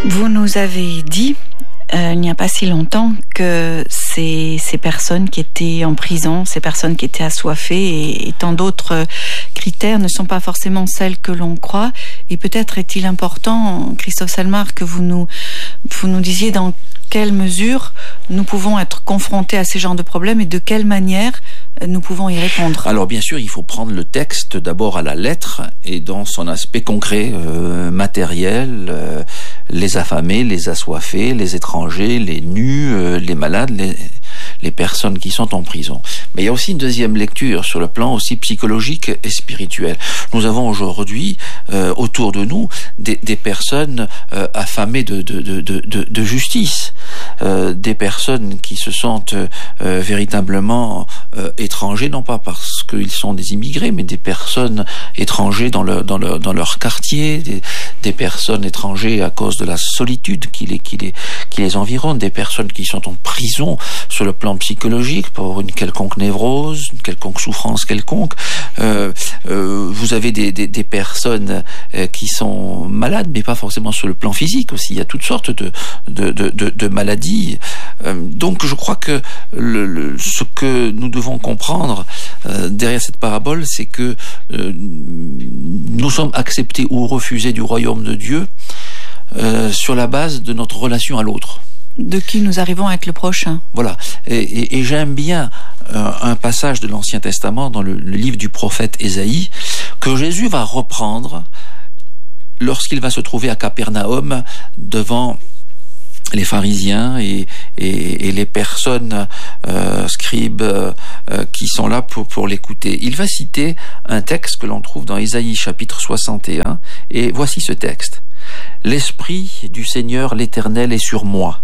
Vous nous avez dit, il n'y a pas si longtemps, que ces personnes qui étaient en prison, ces personnes qui étaient assoiffées et tant d'autres critères ne sont pas forcément celles que l'on croit. Et peut-être est-il important, Christophe Salmar, que vous nous disiez dans quelle mesure nous pouvons être confrontés à ces genres de problèmes et de quelle manière nous pouvons y répondre. Alors bien sûr, il faut prendre le texte d'abord à la lettre et dans son aspect concret, matériel, les affamés, les assoiffés, les étrangers, les nus, les malades, les personnes qui sont en prison. Mais il y a aussi une deuxième lecture sur le plan aussi psychologique et spirituel. Nous avons aujourd'hui autour de nous des personnes affamées de justice, des personnes qui se sentent véritablement étrangers, non pas parce qu'ils sont des immigrés, mais des personnes étrangers dans leur quartier, des personnes étrangers à cause de la solitude qui les environne, des personnes qui sont en prison sur le plan psychologique pour une quelconque névrose, une quelconque souffrance quelconque. Vous avez des personnes qui sont malades, mais pas forcément sur le plan physique aussi. Il y a toutes sortes de maladies. Donc je crois que ce que nous devons comprendre derrière cette parabole, c'est que nous sommes acceptés ou refusés du royaume de Dieu sur la base de notre relation à l'autre. De qui nous arrivons avec le prochain. Voilà. Et j'aime bien un passage de l'Ancien Testament dans le livre du prophète Ésaïe que Jésus va reprendre lorsqu'il va se trouver à Capernaum devant les pharisiens et les personnes scribes qui sont là pour l'écouter. Il va citer un texte que l'on trouve dans Ésaïe chapitre 61 et voici ce texte. « L'Esprit du Seigneur l'Éternel est sur moi,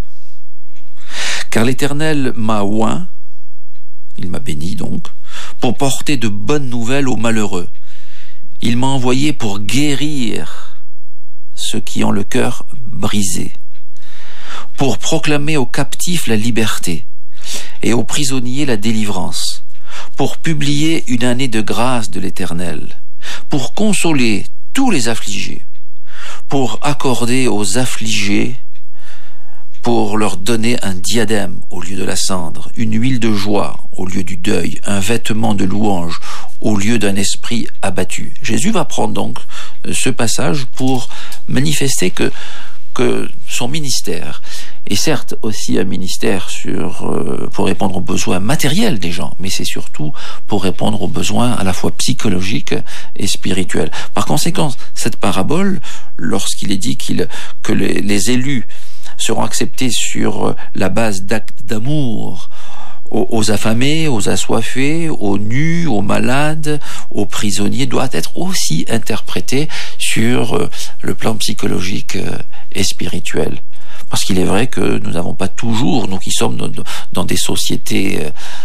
car l'Éternel m'a oint, il m'a béni donc, pour porter de bonnes nouvelles aux malheureux. Il m'a envoyé pour guérir ceux qui ont le cœur brisé, pour proclamer aux captifs la liberté et aux prisonniers la délivrance, pour publier une année de grâce de l'Éternel, pour consoler tous les affligés, pour accorder aux affligés, pour leur donner un diadème au lieu de la cendre, une huile de joie au lieu du deuil, un vêtement de louange au lieu d'un esprit abattu. » Jésus va prendre donc ce passage pour manifester que son ministère est certes aussi un ministère pour répondre aux besoins matériels des gens, mais c'est surtout pour répondre aux besoins à la fois psychologiques et spirituels. Par conséquent, cette parabole, lorsqu'il est dit que les élus seront acceptés sur la base d'actes d'amour aux affamés, aux assoiffés, aux nus, aux malades, aux prisonniers, doit être aussi interprétée sur le plan psychologique et spirituel. Parce qu'il est vrai que nous n'avons pas toujours, nous qui sommes dans des sociétés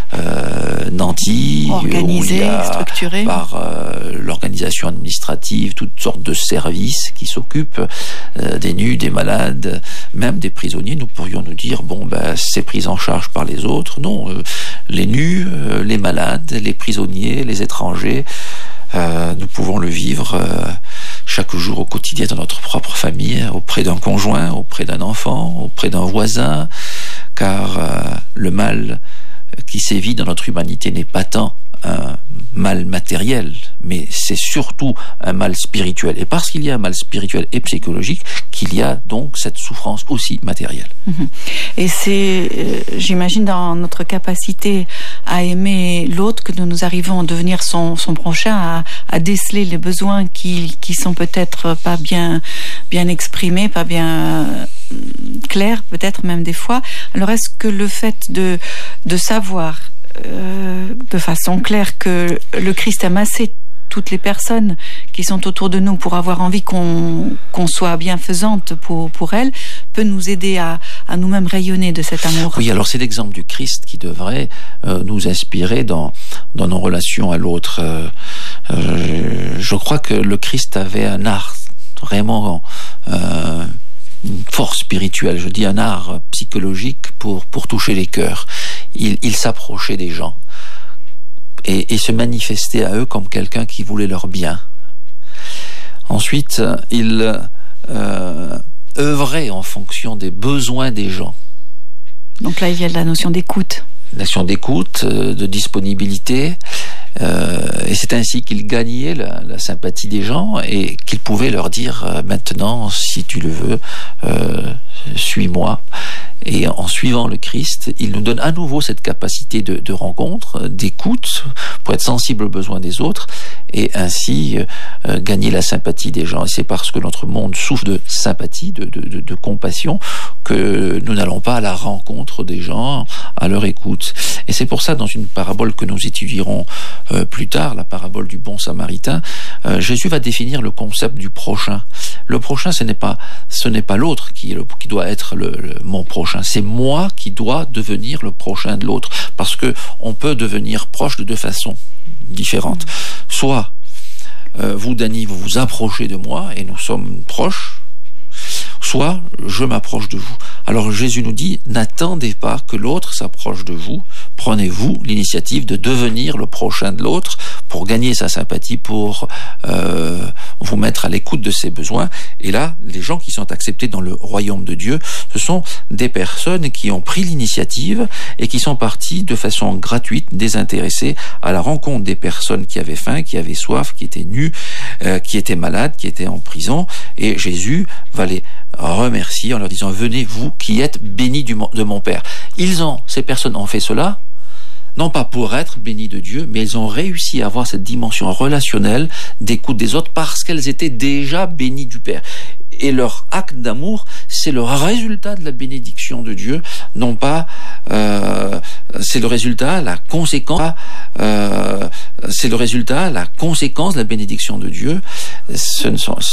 nantis, organisées, structurées, par l'organisation administrative, toutes sortes de services qui s'occupent des nus, des malades, même des prisonniers. Nous pourrions nous dire, c'est pris en charge par les autres. Non, les nus, les malades, les prisonniers, les étrangers, nous pouvons le vivre chaque jour au quotidien dans notre propre famille, auprès d'un conjoint, auprès d'un enfant, auprès d'un voisin, car le mal qui sévit dans notre humanité n'est pas tant un mal matériel, mais c'est surtout un mal spirituel. Et parce qu'il y a un mal spirituel et psychologique, qu'il y a donc cette souffrance aussi matérielle. Et c'est, j'imagine, dans notre capacité à aimer l'autre que nous arrivons à devenir son prochain, à déceler les besoins qui sont peut-être pas bien exprimés, pas bien clairs, peut-être même des fois. Alors est-ce que le fait de savoir de façon claire que le Christ aime assez toutes les personnes qui sont autour de nous pour avoir envie qu'on soit bienfaisante pour elles, peut nous aider à nous-mêmes rayonner de cet amour. Oui, alors c'est l'exemple du Christ qui devrait nous inspirer dans nos relations à l'autre. Je crois que le Christ avait un art vraiment une force spirituelle, je dis un art psychologique pour toucher les cœurs. Il s'approchait des gens et se manifestait à eux comme quelqu'un qui voulait leur bien. Ensuite, il œuvrer en fonction des besoins des gens. Donc là, il y a la notion d'écoute. Notion d'écoute, de disponibilité, et c'est ainsi qu'il gagnait la sympathie des gens et qu'il pouvait leur dire maintenant, si tu le veux, suis-moi. Et en suivant le Christ, il nous donne à nouveau cette capacité de rencontre, d'écoute, pour être sensible aux besoins des autres, et ainsi gagner la sympathie des gens. Et c'est parce que notre monde souffre de sympathie, de compassion, que nous n'allons pas à la rencontre des gens, à leur écoute. Et c'est pour ça, dans une parabole que nous étudierons plus tard, la parabole du bon samaritain, Jésus va définir le concept du prochain. Le prochain, ce n'est pas l'autre qui doit être mon prochain. C'est moi qui dois devenir le prochain de l'autre. Parce que on peut devenir proche de deux façons différentes. Soit, vous, Dany, vous vous approchez de moi et nous sommes proches, soit je m'approche de vous. Alors Jésus nous dit, n'attendez pas que l'autre s'approche de vous, prenez-vous l'initiative de devenir le prochain de l'autre pour gagner sa sympathie, pour vous mettre à l'écoute de ses besoins. Et là, les gens qui sont acceptés dans le royaume de Dieu, ce sont des personnes qui ont pris l'initiative et qui sont parties de façon gratuite, désintéressée, à la rencontre des personnes qui avaient faim, qui avaient soif, qui étaient nues, qui étaient malades, qui étaient en prison. Et Jésus va les remercier en leur disant, venez vous qui êtes bénis de mon Père. Ces personnes ont fait cela, non pas pour être bénis de Dieu, mais elles ont réussi à avoir cette dimension relationnelle d'écoute des autres parce qu'elles étaient déjà bénies du Père. Et leur acte d'amour, c'est le résultat de la bénédiction de Dieu, non pas c'est le résultat, la conséquence de la bénédiction de Dieu.